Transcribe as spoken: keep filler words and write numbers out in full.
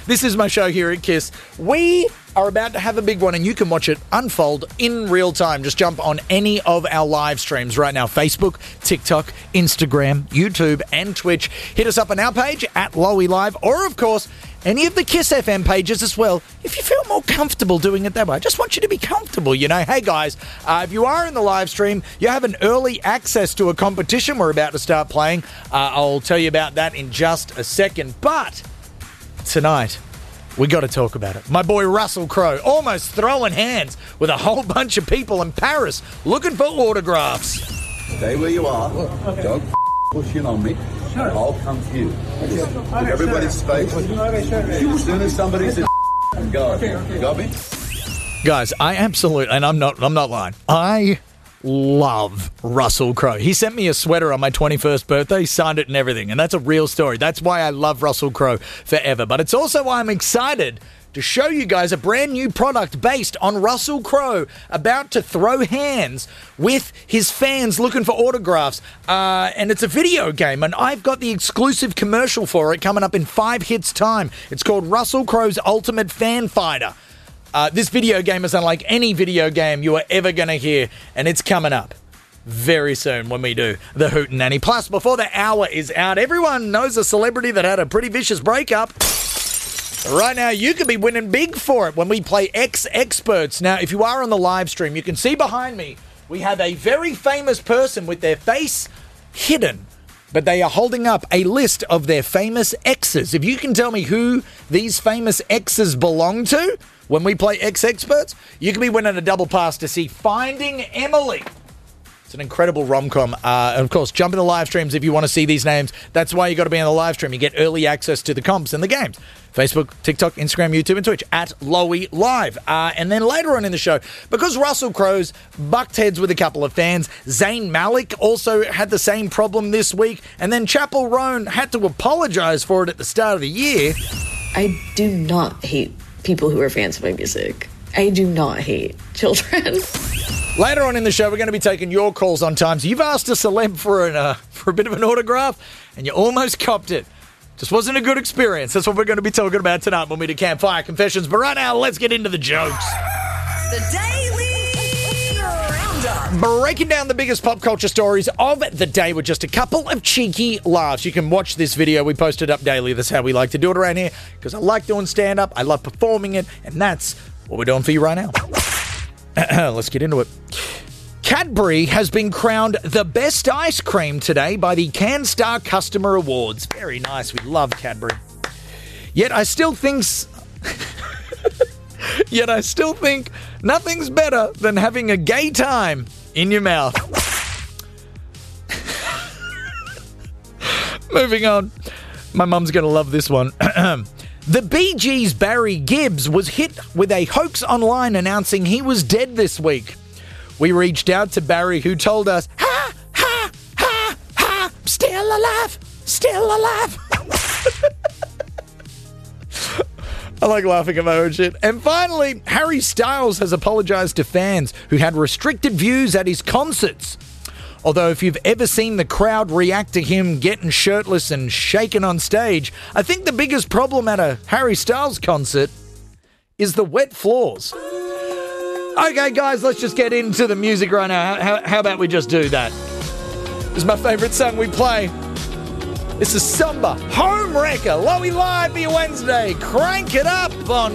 This is my show here at Kiss. We are about to have a big one, and you can watch it unfold in real time. Just jump on any of our live streams right now. Facebook, TikTok, Instagram, YouTube, and Twitch. Hit us up on our page at Lowy Live, or, of course, any of the Kiss F M pages as well, if you feel more comfortable doing it that way. I just want you to be comfortable, you know. Hey, guys, uh, if you are in the live stream, you have an early access to a competition we're about to start playing. Uh, I'll tell you about that in just a second. But tonight, we got to talk about it. My boy Russell Crowe almost throwing hands with a whole bunch of people in Paris looking for autographs. Stay where you are. Okay. Don't push in on me. Sure. I'll come to you. Just okay, give everybody sure. space. Okay, sure. As soon as somebody says go. Okay, okay. Got me? Guys, I absolutely, and I'm not I'm not lying. I love Russell Crowe. He sent me a sweater on my twenty-first birthday. He signed it and everything. And that's a real story. That's why I love Russell Crowe forever. But it's also why I'm excited to show you guys a brand new product based on Russell Crowe about to throw hands with his fans looking for autographs. Uh, and it's a video game, and I've got the exclusive commercial for it coming up in five hits time. It's called Russell Crowe's Ultimate Fan Fighter. Uh, this video game is unlike any video game you are ever going to hear, and it's coming up very soon when we do the Hootenanny. Plus, before the hour is out, everyone knows a celebrity that had a pretty vicious breakup. Right now, you could be winning big for it when we play X Experts. Now, if you are on the live stream, you can see behind me, we have a very famous person with their face hidden, but they are holding up a list of their famous exes. If you can tell me who these famous exes belong to when we play X Experts, you can be winning a double pass to see Finding Emily. It's an incredible rom-com. Uh, and of course, jump in the live streams if you want to see these names. That's why you got to be on the live stream. You get early access to the comps and the games. Facebook, TikTok, Instagram, YouTube, and Twitch at Lowy Live. Uh, and then later on in the show, because Russell Crowe's bucked heads with a couple of fans, Zayn Malik also had the same problem this week, and then Chappell Roan had to apologize for it at the start of the year. I do not hate people who are fans of my music. I do not hate children. Later on in the show, we're going to be taking your calls on times you've asked a celeb for, an, uh, for a bit of an autograph, and you almost copped it. Just wasn't a good experience. That's what we're going to be talking about tonight when we do Campfire Confessions. But right now, let's get into the jokes. The Daily Roundup. Breaking down the biggest pop culture stories of the day with just a couple of cheeky laughs. You can watch this video. We post it up daily. That's how we like to do it around here, because I like doing stand-up. I love performing it, and that's what we're doing for you right now. Let's get into it. Cadbury has been crowned the best ice cream today by the CanStar Customer Awards. Very nice. We love Cadbury. Yet I still think... Yet I still think nothing's better than having a gay time in your mouth. Moving on. My mum's going to love this one. The Bee Gees' Barry Gibbs was hit with a hoax online announcing he was dead this week. We reached out to Barry, who told us, ha, ha, ha, ha, still alive, still alive. I like laughing at my own shit. And finally, Harry Styles has apologized to fans who had restricted views at his concerts. Although if you've ever seen the crowd react to him getting shirtless and shaking on stage, I think the biggest problem at a Harry Styles concert is the wet floors. Okay, guys, let's just get into the music right now. How, how about we just do that? This is my favorite song we play. This is Samba, Home Wrecker, Lowy Live for your Wednesday. Crank it up on